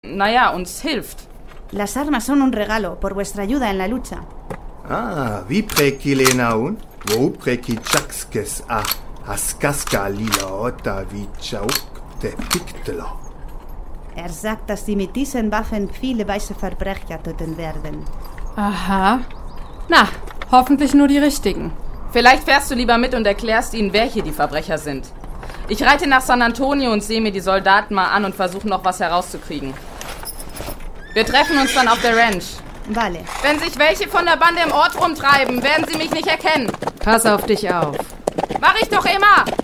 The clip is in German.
uns hilft. Las armas son un regalo por vuestra ayuda en la lucha. Viprekilenaun, Woprekichakskes Haskaska Lilaota Vichauk te Piktelo. Sagt, dass die mit diesen Waffen viele weiße Verbrecher töten werden. Aha. Na, hoffentlich nur die richtigen. Vielleicht fährst du lieber mit und erklärst ihnen, wer hier die Verbrecher sind. Ich reite nach San Antonio und sehe mir die Soldaten mal an und versuche noch was herauszukriegen. Wir treffen uns dann auf der Ranch. Vale. Wenn sich welche von der Bande im Ort rumtreiben, werden sie mich nicht erkennen. Pass auf dich auf. Mach ich doch immer!